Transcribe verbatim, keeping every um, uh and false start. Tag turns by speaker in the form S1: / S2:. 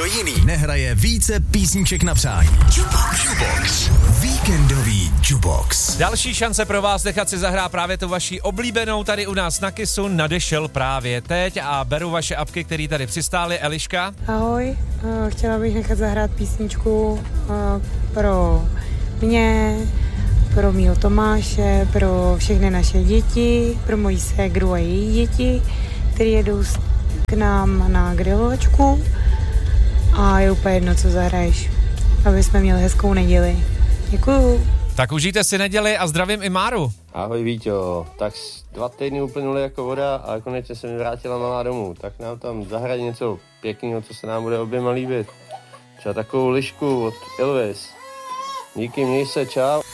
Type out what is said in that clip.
S1: nikdo jiný nehraje více písniček na přání. Jukebox. Jukebox. Víkendový Jukebox.
S2: Další šance pro vás nechat si zahrát právě tu vaši oblíbenou tady u nás na Kissu nadešel právě teď a beru vaše apky, které tady přistály. Eliška.
S3: Ahoj, uh, chtěla bych nechat zahrát písničku uh, pro mě, pro mýho Tomáše, pro všechny naše děti, pro moji ségru a její děti, které jedou k nám na grilovačku a je úplně jedno, co zahraješ, aby jsme měli hezkou neděli. Děkuju.
S2: Tak užijte si neděli a zdravím i Máru.
S4: Ahoj Víťo, tak dva týdny uplynuly jako voda a konečně se mi vrátila malá domů, tak nám tam zahraj něco pěkného, co se nám bude oběma líbit. Třeba takovou lišku od Elvis. Díky, měj se, čau.